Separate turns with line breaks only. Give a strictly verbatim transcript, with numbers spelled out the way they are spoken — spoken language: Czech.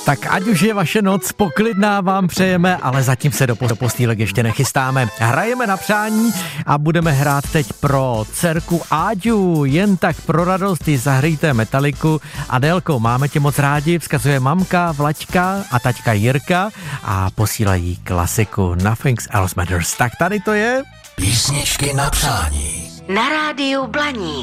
Tak ať už je vaše noc poklidná, vám přejeme, ale zatím se do postýlek ještě nechystáme. Hrajeme na přání a budeme hrát teď pro dcerku Áďu. Jen tak pro radost ji zahrajte Metaliku. Adélko, máme tě moc rádi, vzkazuje mamka Vlaďka a taťka Jirka a posílají klasiku Nothing Else Matters. Tak tady to je.
Písničky na přání.
Na rádiu Blaník.